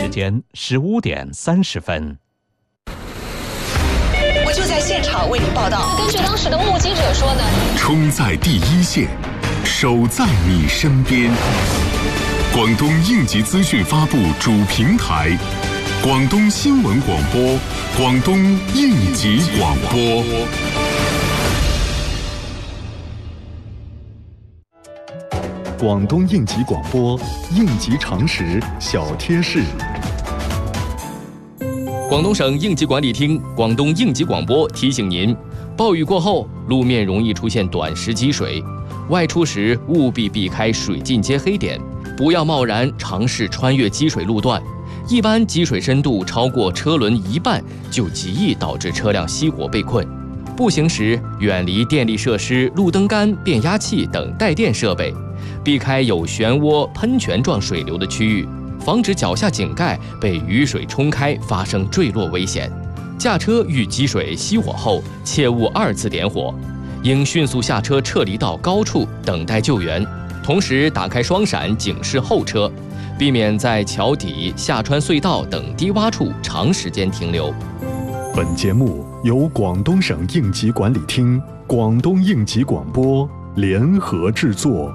间15点30分。 我就在现场为您报道。 根据当时的目击者说呢， 冲在第一线，守在你身边。广东应急资讯发布主平台，广东新闻广播，广东应急广播。 广东应急广播，应急常识小贴士。 广东省应急管理厅、广东应急广播提醒您：暴雨过后，路面容易出现短时积水，外出时务必避开水浸接黑点，不要贸然尝试穿越积水路段。一般积水深度超过车轮一半，就极易导致车辆熄火被困。步行时远离电力设施、路灯杆、变压器等带电设备，避开有漩涡、喷泉状水流的区域，防止脚下井盖被雨水冲开，发生坠落危险。驾车遇积水熄火后，切勿2次点火，应迅速下车撤离到高处等待救援，同时打开双闪警示后车，避免在桥底、下穿隧道等低洼处长时间停留。 本节目由广东省应急管理厅、广东应急广播联合制作。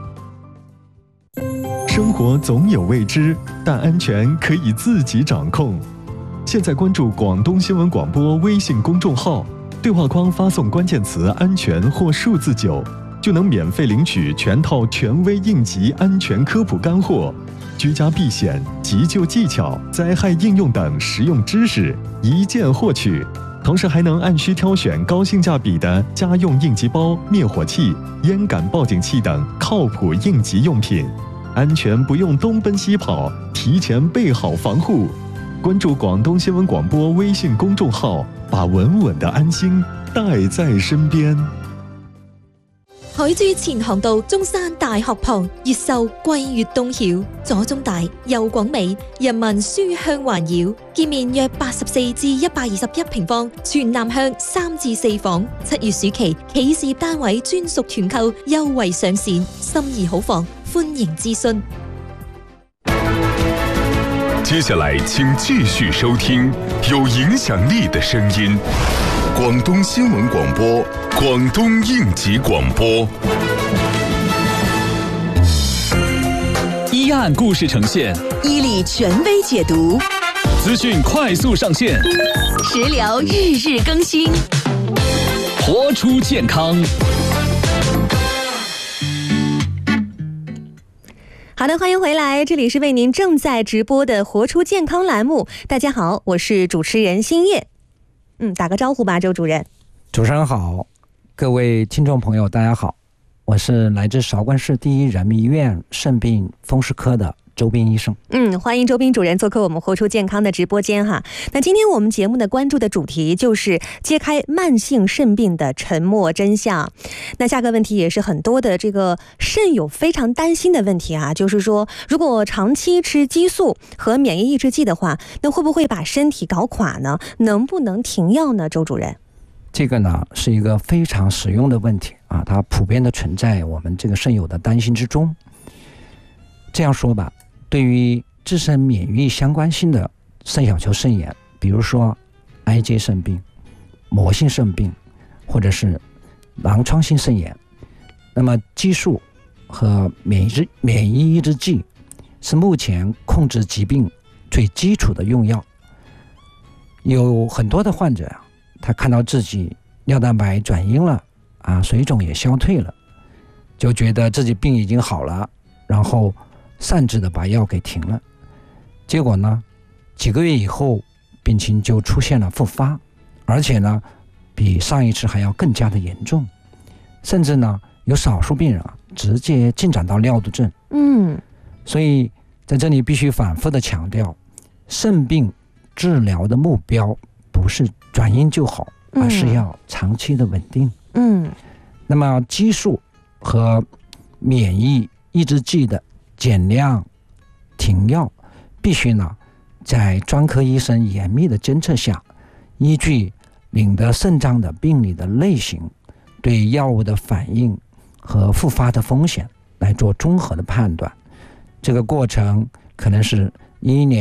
生活总有未知，但安全可以自己掌控。现在关注广东新闻广播微信公众号，对话框发送关键词“安全”或数字9，就能免费领取全套权威应急安全科普干货、居家避险、急救技巧、灾害应用等实用知识，一键获取。同时还能按需挑选高性价比的家用应急包、灭火器、烟感报警器等靠谱应急用品，安全不用东奔西跑，提前备好防护。关注广东新闻广播微信公众號，把穩穩的安心帶在身邊。 海珠前航道中山大學旁越秀貴越東曉，左中大右廣美，人民書香環繞，建面約84至121平方，全南向3至4房。7月暑期企事業單位專屬團購優惠上線，心儀好房，歡迎諮詢。 接下来请继续收听有影响力的声音，广东新闻广播，广东应急广播。 一案故事呈现， 伊利权威解读， 资讯快速上线， 食疗日日更新， 活出健康。 好的，欢迎回来，这里是为您正在直播的活出健康栏目。大家好，我是主持人新叶。打个招呼吧，周主任。 主持人好，各位听众朋友大家好，我是来自韶关市第一人民医院肾病风湿科的周斌医生。 欢迎周斌主任做客我们活出健康的直播间哈。那今天我们节目的关注的主题就是揭开慢性肾病的沉默真相。那下个问题也是很多的这个肾友非常担心的问题啊，就是说如果长期吃激素和免疫抑制剂的话，那会不会把身体搞垮呢？能不能停药呢？周主任， 这个呢是一个非常实用的问题啊，它普遍的存在我们这个肾友的担心之中。这样说吧，对于自身免疫相关性的肾小球肾炎，比如说癌结肾病、膜性肾病或者是囊疮性肾炎，那么激素和免疫抑制剂是目前控制疾病最基础的用药。有很多的患者他看到自己尿蛋白转阴了水肿也消退了，就觉得自己病已经好了，然后擅自的把药给停了。结果呢，几个月以后病情就出现了复发，而且呢比上一次还要更加的严重，甚至呢有少数病人直接进展到尿毒症。所以在这里必须反复的强调，肾病治疗的目标不是转阴就好，而是要长期的稳定。那么激素和免疫抑制剂的减量停药，必须呢在专科医生严密的监测下，依据领得肾脏的病理的类型，对药物的反应和复发的风险来做综合的判断。这个过程可能是1年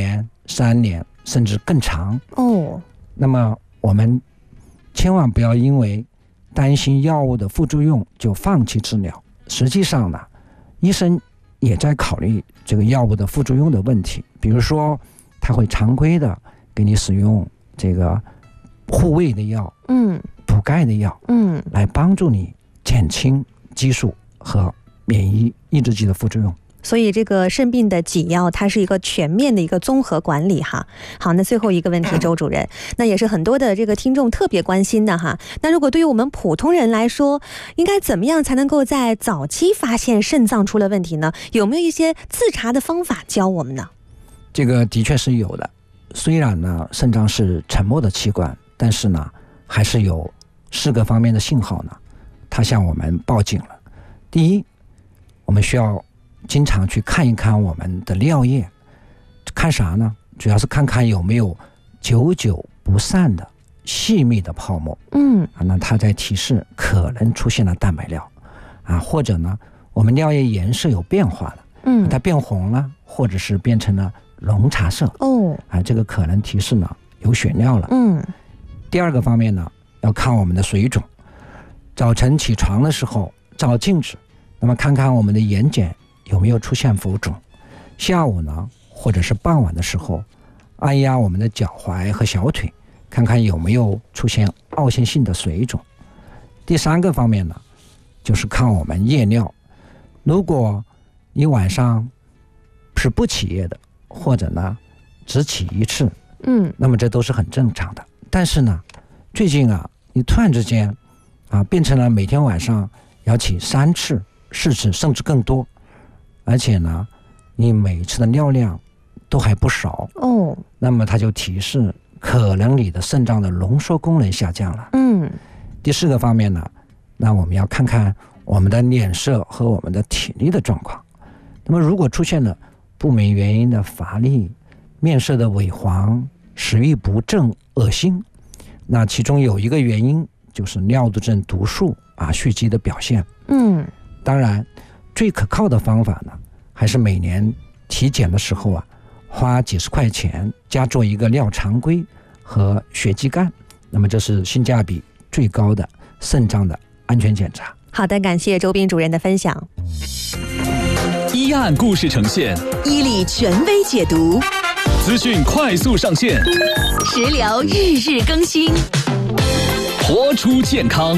3年甚至更长。 哦， 那么我们千万不要因为担心药物的副作用就放弃治疗。实际上呢，医生也在考虑这个药物的副作用的问题，比如说他会常规的给你使用这个护胃的药，补钙的药，来帮助你减轻激素和免疫抑制剂的副作用。 所以这个肾病的给药，它是一个全面的一个综合管理哈。好，那最后一个问题，周主任，那也是很多的这个听众特别关心的哈。那如果对于我们普通人来说，应该怎么样才能够在早期发现肾脏出了问题呢？有没有一些自查的方法教我们呢？ 这个的确是有的。虽然呢，肾脏是沉默的器官，但是呢，还是有4个方面的信号呢，它向我们报警了。第一，我们需要经常去看一看我们的尿液，看啥呢？主要是看看有没有久久不散的细密的泡沫。那它在提示可能出现了蛋白尿啊，或者呢，我们尿液颜色有变化了，它变红了，或者是变成了浓茶色。这个可能提示呢有血尿了。第2个方面呢，要看我们的水肿。早晨起床的时候照镜子，那么看看我们的眼睑有没有出现浮肿。下午呢，或者是傍晚的时候，按压我们的脚踝和小腿，看看有没有出现凹陷性的水肿。第3个方面呢，就是看我们夜尿。如果你晚上是不起夜的，或者呢只起1次，那么这都是很正常的。但是呢，最近啊，你突然之间变成了每天晚上要起3次、4次，甚至更多，而且呢，你每次的尿量都还不少，那么它就提示可能你的肾脏的浓缩功能下降了。第4个方面呢，那我们要看看我们的脸色和我们的体力的状况。那么如果出现了不明原因的乏力、面色的萎黄、食欲不振、恶心，那其中有一个原因就是尿毒症毒素蓄积的表现。当然最可靠的方法呢，还是每年体检的时候花几十块钱加做一个尿常规和血肌酐，那么这是性价比最高的肾脏的安全检查。 好的，感谢周斌主任的分享。 一案故事呈现， 伊利权威解读， 资讯快速上线， 食疗日日更新， 活出健康。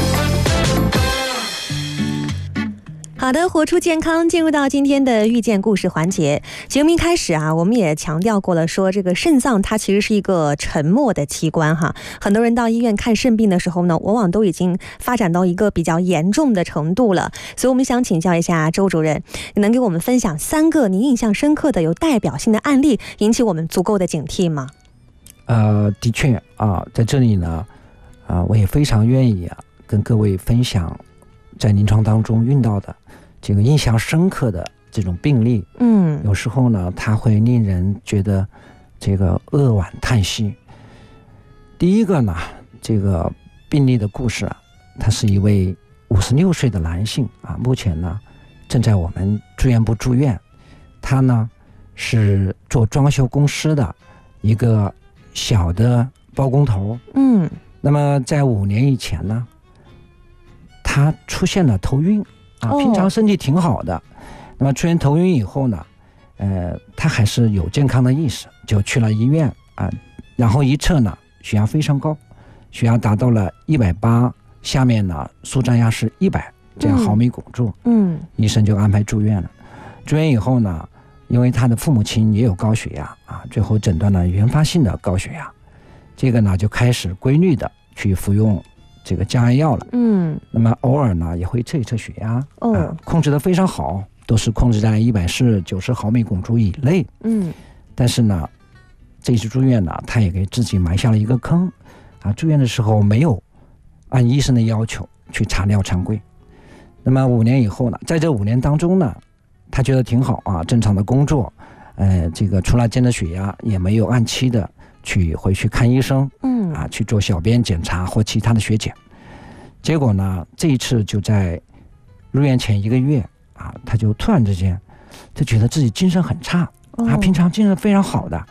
好的，活出健康，进入到今天的遇见故事环节。节目一开始我们也强调过了，说这个肾脏它其实是一个沉默的器官哈。很多人到医院看肾病的时候呢，往往都已经发展到一个比较严重的程度了。所以我们想请教一下周主任，你能给我们分享3个你印象深刻的有代表性的案例，引起我们足够的警惕吗？ 的确在这里呢，我也非常愿意跟各位分享在临床当中遇到的这个印象深刻的这种病例。有时候呢，它会令人觉得这个扼腕叹息。第一个呢，这个病例的故事他是一位56岁的男性目前呢正在我们住院部住院。他呢是做装修公司的一个小的包工头。那么在5年以前呢，他出现了头晕平常身体挺好的，那么出现头晕以后呢，他还是有健康的意识，就去了医院然后一测呢，血压非常高，血压达到了180，下面呢舒张压是100这样毫米汞柱。医生就安排住院了。住院以后呢，因为他的父母亲也有高血压最后诊断了原发性的高血压，这个呢就开始规律的去服用这个降压药了。那么偶尔呢也会测一测血压，控制得非常好，都是控制在140、90毫米汞柱以内。但是呢，这一次住院呢，他也给自己埋下了一个坑住院的时候没有按医生的要求去查尿常规。那么5年以后呢，在这5年当中呢，他觉得挺好正常的工作，这个除了监测血压，也没有按期的回去看医生，去做小便检查或其他的血检。结果呢，这一次就在入院前1个月他就突然之间就觉得自己精神很差平常精神非常好的，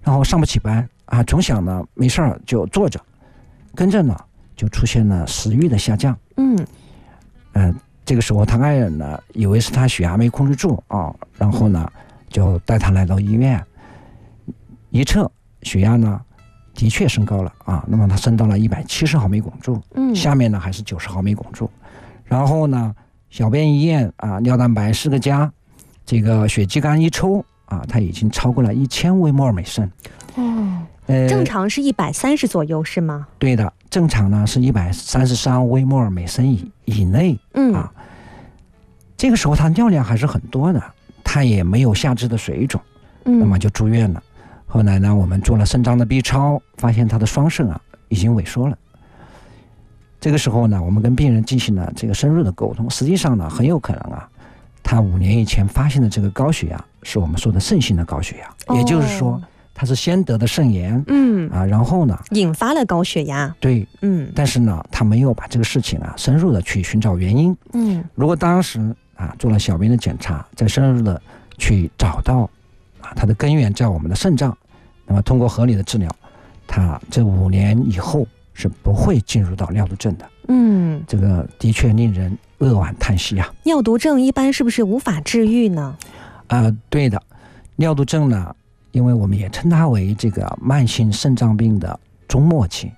然后上不起班啊，从小呢没事儿就坐着，跟着呢就出现了食欲的下降。这个时候他爱人呢以为是他血压没控制住啊，然后呢就带他来到医院，一测血压呢的确升高了啊，那么他升到了170毫米汞柱，下面呢还是90毫米汞柱，然后呢小便一验啊，尿蛋白4个加，这个血肌酐一抽啊，它已经超过了1000微摩尔每升。 正常是130左右是吗？ 对的，正常呢是133微摩尔每升以内啊。这个时候他尿量还是很多的，他也没有下肢的水肿，那么就住院了。后来呢，我们做了肾脏的 B 超，发现他的双肾啊已经萎缩了。这个时候呢，我们跟病人进行了这个深入的沟通，实际上呢，很有可能啊，他5年以前发现的这个高血压是我们说的肾性的高血压，也就是说他是先得的肾炎，然后呢引发了高血压。 对，但是呢，他没有把这个事情啊深入的去寻找原因。如果当时啊做了小便的检查，再深入的去找到啊它的根源在我们的肾脏，那么通过合理的治疗，他这5年以后是不会进入到尿毒症的。这个的确令人扼腕叹息啊。 尿毒症一般是不是无法治愈呢？ 对的，尿毒症呢，因为我们也称它为这个慢性肾脏病的终末期。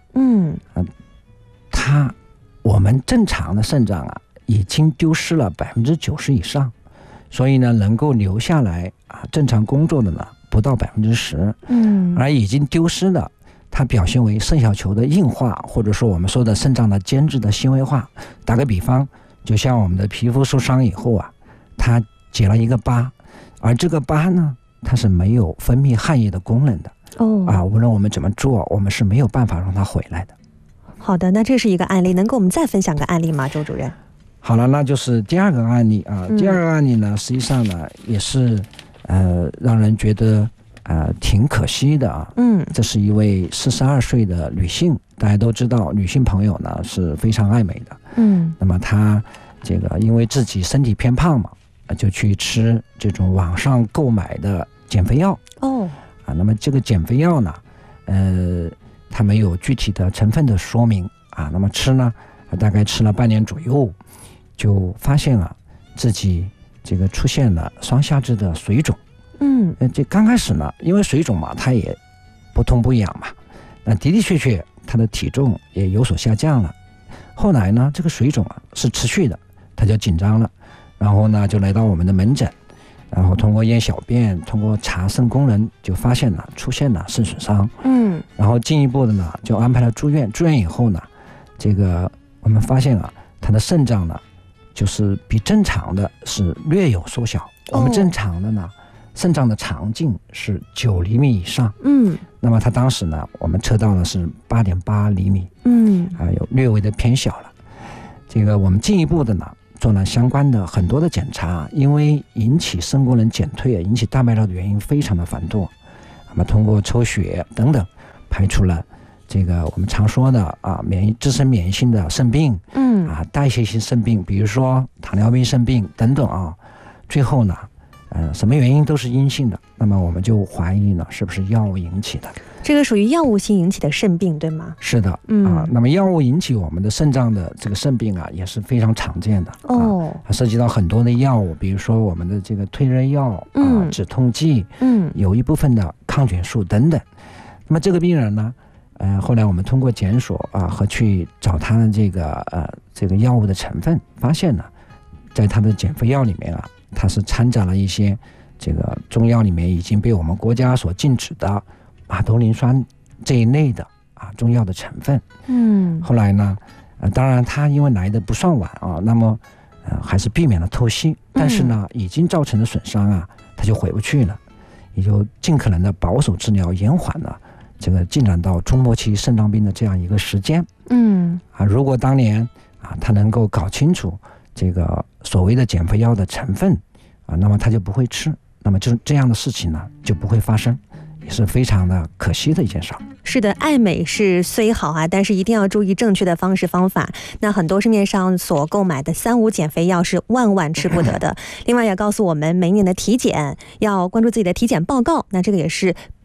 我们正常的肾脏啊已经丢失了90%以上，所以呢能够留下来啊正常工作的呢不到10%。而已经丢失的，它表现为肾小球的硬化，或者说我们说的肾脏的间质的纤维化。打个比方，就像我们的皮肤受伤以后啊，它结了一个疤，而这个疤呢，它是没有分泌汗液的功能的。无论我们怎么做，我们是没有办法让它回来的。 好的，那这是一个案例，能给我们再分享个案例吗，周主任？ 好了，那就是第2个案例啊。第2个案例呢，实际上呢也是让人觉得挺可惜的啊。这是一位42岁的女性，大家都知道，女性朋友呢是非常爱美的。那么她这个因为自己身体偏胖嘛，就去吃这种网上购买的减肥药。那么这个减肥药呢，它没有具体的成分的说明啊。那么吃呢，大概吃了半年左右，就发现啊自己这个出现了双下肢的水肿。这刚开始呢，因为水肿嘛，它也不痛不痒嘛，那的确他的体重也有所下降了。后来呢，这个水肿啊是持续的，他就紧张了，然后呢就来到我们的门诊，然后通过验小便，通过查肾功能，就发现了出现了肾损伤。然后进一步的呢就安排了住院。住院以后呢，这个我们发现啊，他的肾脏呢就是比正常的是略有缩小。我们正常的呢，肾脏的肠径是9厘米以上。那么他当时呢，我们测到的是8.8厘米。有略微的偏小了。这个我们进一步的呢做了相关的很多的检查，因为引起肾功能减退引起大脉络的原因非常的繁多。那么通过抽血等等，排除了这个我们常说的自身免疫性的肾病，代谢性肾病，比如说糖尿病肾病等等啊。最后呢，什么原因都是阴性的，那么我们就怀疑呢是不是药物引起的。 这个属于药物性引起的肾病，对吗？ 是的。那么药物引起我们的肾脏的这个肾病啊，也是非常常见的。它涉及到很多的药物，比如说我们的这个退热药止痛剂，有一部分的抗菌素等等。那么这个病人呢，后来我们通过检索和去找他的这个药物的成分，发现呢，在他的减肥药里面它是掺杂了一些这个中药里面已经被我们国家所禁止的马兜铃酸这一类的中药的成分。后来呢，当然他因为来的不算晚那么还是避免了透析，但是呢已经造成的损伤他就回不去了，也就尽可能的保守治疗，延缓了这个进展到终末期肾脏病的这样一个时间。如果当年他能够搞清楚这个所谓的减肥药的成分那么他就不会吃，那么这样的事情呢就不会发生，也是非常的可惜的一件事。 是的，爱美是虽好但是一定要注意正确的方式方法。那很多市面上所购买的3、5减肥药是万吃不得的。另外也告诉我们，每年的体检要关注自己的体检报告，那这个也是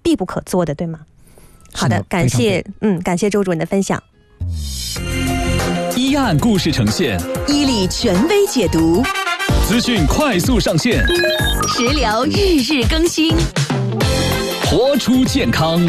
必不可做的，对吗？好的，感谢周主任的分享。 一案故事呈现， 伊利权威解读， 资讯快速上线， 食疗日日更新， 活出健康。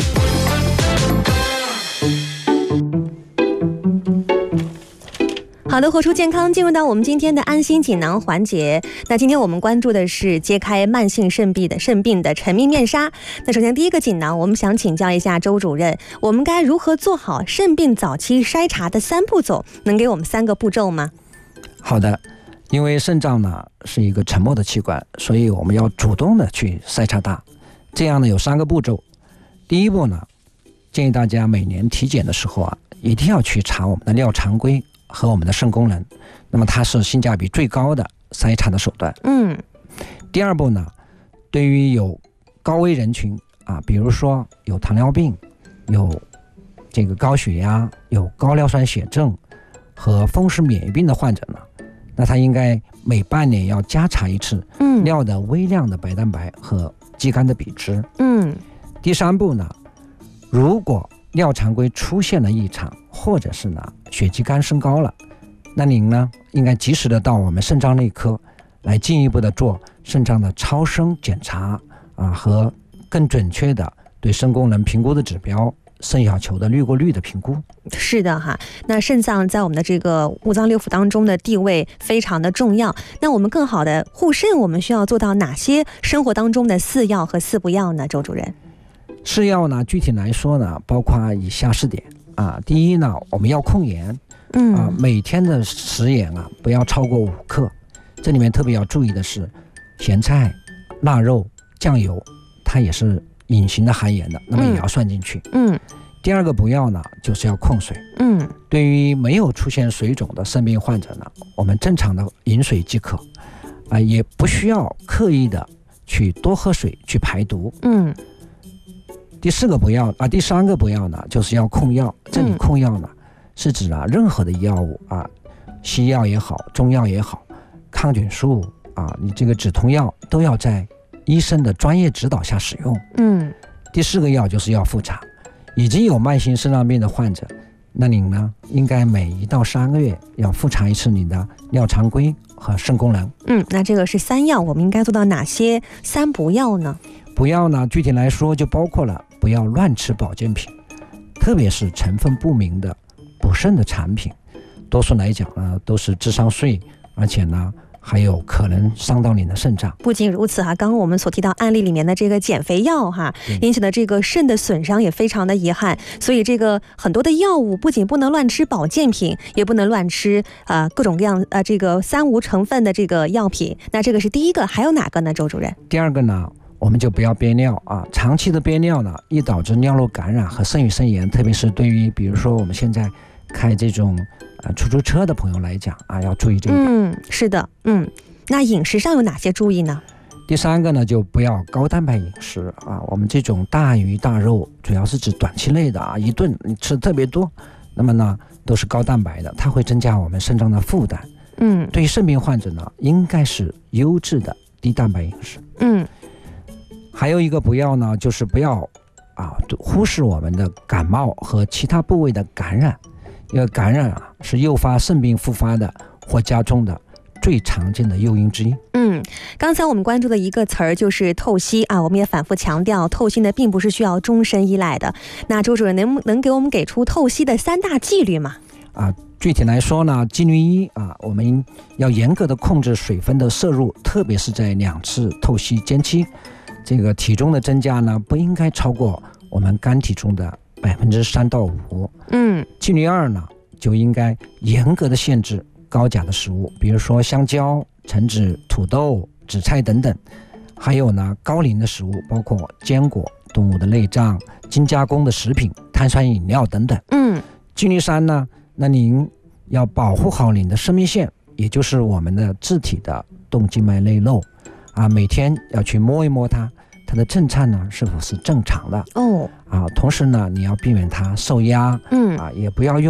好的，活出健康，进入到我们今天的安心锦囊环节。那今天我们关注的是揭开慢性肾病的陈密面纱。那首先第一个锦囊，我们想请教一下周主任，我们该如何做好肾病早期筛查的3步骤？能给我们3个步骤吗？ 好的，因为肾脏呢是一个沉默的器官，所以我们要主动的去筛查它。这样呢有3个步骤。第一步呢，建议大家每年体检的时候啊，一定要去查我们的尿常规和我们的肾功能，那么它是性价比最高的筛查的手段。第二步呢，对于有高危人群啊，比如说有糖尿病、有这个高血压、有高尿酸血症和风湿免疫病的患者呢，那他应该每半年要加查一次尿的微量的白蛋白和肌酐的比值。第3步呢，如果尿常规出现了异常，或者是呢血肌酐升高了，那您呢应该及时的到我们肾脏内科来进一步的做肾脏的超声检查啊，和更准确的对肾功能评估的指标肾小球的滤过率的评估。 是的哈，那肾脏在我们的这个五脏六腑当中的地位非常的重要。那我们更好的护肾，我们需要做到哪些生活当中的4要和4不要呢？周主任 ，4要呢，具体来说呢，包括以下4点啊。第一呢，我们要控盐，每天的食盐啊不要超过5克。这里面特别要注意的是，咸菜、腊肉、酱油，它也是隐形的含盐的，那么也要算进去。第二个不要呢，就是要控水。对于没有出现水肿的肾病患者呢，我们正常的饮水即可，也不需要刻意的去多喝水去排毒。第3个不要呢，就是要控药。这里控药呢，是指任何的药物啊，西药也好，中药也好，抗菌素啊，你这个止痛药都要在医生的专业指导下使用。第4个药就是要复查。已经有慢性肾脏病的患者，那您呢应该每1到3个月要复查一次你的尿常规和肾功能。 那这个是3要，我们应该做到哪些3不要呢？ 不要呢，具体来说就包括了不要乱吃保健品，特别是成分不明的补肾的产品，多数来讲呢都是智商税，而且呢还有可能伤到你的肾脏。 不仅如此哈，刚刚我们所提到案例里面的这个减肥药哈，引起的这个肾的损伤也非常的遗憾。所以这个很多的药物不仅不能乱吃保健品，也不能乱吃各种各样这个3无成分的这个药品。那这个是第一个，还有哪个呢，周主任？ 第2个呢，我们就不要憋尿啊，长期的憋尿呢，易导致尿路感染和肾盂肾炎，特别是对于比如说我们现在开这种出租车的朋友来讲啊，要注意这一点。 是的，那饮食上有哪些注意呢？ 第3个呢，就不要高蛋白饮食啊。我们这种大鱼大肉，主要是指短期内的啊，一顿你吃的特别多，那么呢都是高蛋白的，它会增加我们肾脏的负担。对于肾病患者呢，应该是优质的低蛋白饮食。还有一个不要呢，就是不要忽视我们的感冒和其他部位的感染，因为感染是诱发肾病复发的或加重的最常见的诱因之一。 刚才我们关注的一个词儿就是透析啊，我们也反复强调，透析呢并不是需要终身依赖的。那周主任能给我们给出透析的3大纪律吗？ 具体来说呢，纪律1我们要严格的控制水分的摄入，特别是在2次透析间期，这个体重的增加呢不应该超过我们肝体重的3%到5%。纪律2呢，就应该严格的限制高钾的食物，比如说香蕉、橙子、土豆、紫菜等等，还有呢高磷的食物，包括坚果、动物的内脏、精加工的食品、碳酸饮料等等。纪律3呢，那您要保护好您的生命线，也就是我们的自体的动静脉内瘘每天要去摸一摸它的震颤呢是否是正常的。同时呢，你要避免它受压，也不要用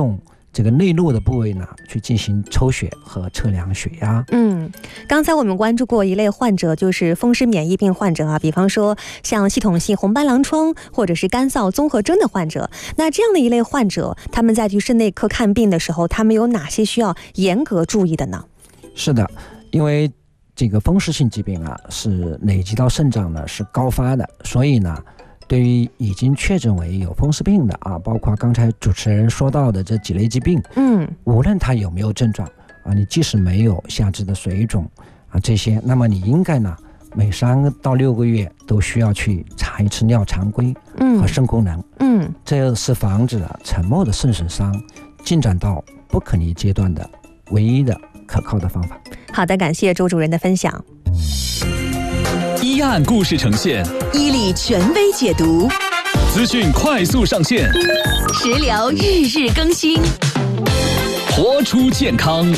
这个内陆的部位呢去进行抽血和测量血压。 刚才我们关注过一类患者，就是风湿免疫病患者啊，比方说像系统性红斑狼疮或者是干燥综合征的患者。那这样的一类患者，他们在去肾内科看病的时候，他们有哪些需要严格注意的呢？ 是的，因为这个风湿性疾病啊是累积到肾脏呢是高发的，所以呢对于已经确诊为有风湿病的啊，包括刚才主持人说到的这几类疾病，无论他有没有症状啊，你即使没有下肢的水肿啊这些，那么你应该呢每3到6个月都需要去查一次尿常规和肾功能，这是防止了沉默的肾损伤进展到不可逆阶段的唯一的可靠的方法。 好的，感谢周主任的分享。 一案故事呈现， 伊利权威解读， 资讯快速上线， 食疗日日更新， 活出健康。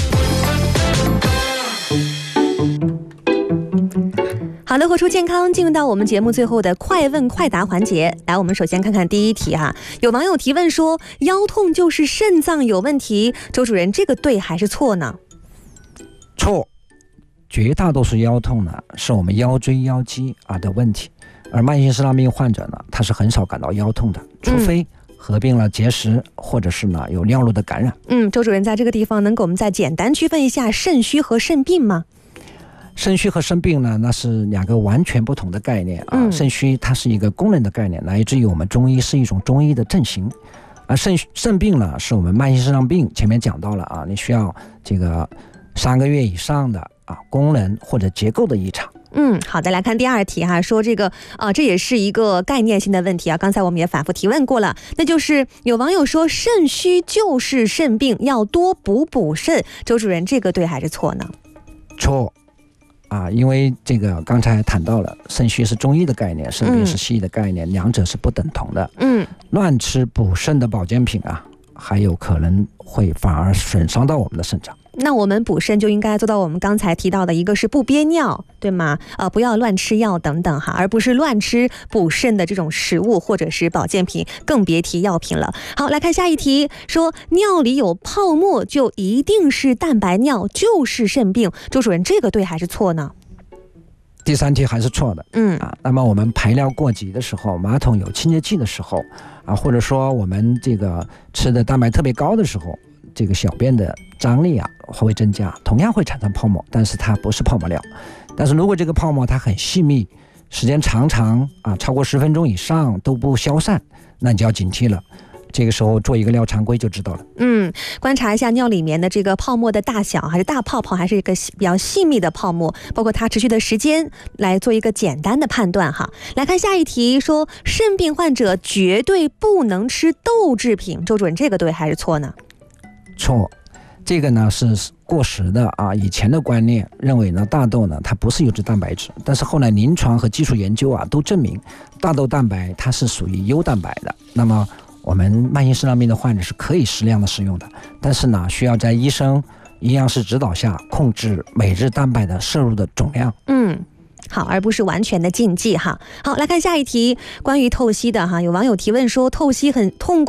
好的，活出健康，进入到我们节目最后的快问快答环节。来，我们首先看看第一题哈。有网友提问说，腰痛就是肾脏有问题，周主任，这个对还是错呢？ 错，绝大多数腰痛呢是我们腰椎腰肌的问题，而慢性肾脏病患者呢，他是很少感到腰痛的，除非合并了结石或者是呢有尿路的感染。 周主任在这个地方能给我们再简单区分一下肾虚和肾病吗？ 肾虚和肾病呢，那是2个完全不同的概念啊。肾虚它是一个功能的概念，乃至于我们中医是一种中医的症型，而肾病呢是我们慢性肾脏病，前面讲到了啊，你需要这个3个月以上的功能或者结构的异常。 好的，来看第二题哈，说这个这也是一个概念性的问题啊。刚才我们也反复提问过了，那就是有网友说肾虚就是肾病，要多补肾。周主任，这个对还是错呢？ 错因为这个刚才谈到了，肾虚是中医的概念，肾病是西医的概念，两者是不等同的。乱吃补肾的保健品还有可能会反而损伤到我们的肾脏。 那我们补肾就应该做到我们刚才提到的一个是不憋尿，对吗？不要乱吃药等等哈，而不是乱吃补肾的这种食物或者是保健品，更别提药品了。好，来看下一题，说尿里有泡沫就一定是蛋白尿，就是肾病。周主任，这个对还是错呢？ 第3题还是错的。那么我们排尿过急的时候，马桶有清洁剂的时候或者说我们这个吃的蛋白特别高的时候，这个小便的张力会增加，同样会产生泡沫，但是它不是泡沫尿。但是如果这个泡沫它很细密，时间长超过10分钟以上都不消散，那你就要警惕了。这个时候做一个尿常规就知道了。 观察一下尿里面的这个泡沫的大小，还是大泡泡，还是一个比较细密的泡沫，包括它持续的时间，来做一个简单的判断哈。来看下一题，说肾病患者绝对不能吃豆制品。周主任，这个对还是错呢？ 错，这个呢是过时的以前的观念认为呢大豆呢它不是优质蛋白质，但是后来临床和技术研究都证明大豆蛋白它是属于优蛋白的。那么我们慢性肾脏病的患者是可以适量的使用的，但是呢需要在医生营养师指导下控制每日蛋白的摄入的总量。 好，而不是完全的禁忌哈。好，来看下一题，关于透析的哈，有网友提问说透析很痛苦。